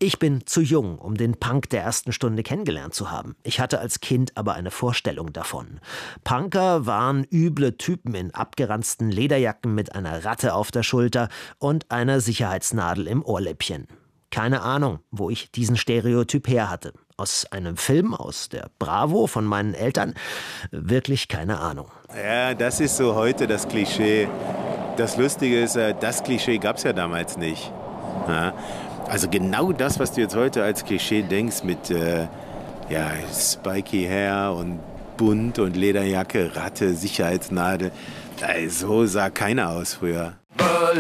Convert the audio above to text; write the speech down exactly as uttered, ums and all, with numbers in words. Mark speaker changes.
Speaker 1: Ich bin zu jung, um den Punk der ersten Stunde kennengelernt zu haben. Ich hatte als Kind aber eine Vorstellung davon. Punker waren üble Typen in abgeranzten Lederjacken mit einer Ratte auf der Schulter und einer Sicherheitsnadel im Ohrläppchen. Keine Ahnung, wo ich diesen Stereotyp her hatte. Aus einem Film, aus der Bravo von meinen Eltern? Wirklich keine Ahnung.
Speaker 2: Ja, das ist so heute das Klischee. Das Lustige ist, das Klischee gab es ja damals nicht. Ja, also genau das, was du jetzt heute als Klischee denkst mit äh, ja, spiky Hair und bunt und Lederjacke, Ratte, Sicherheitsnadel, so sah keiner aus früher.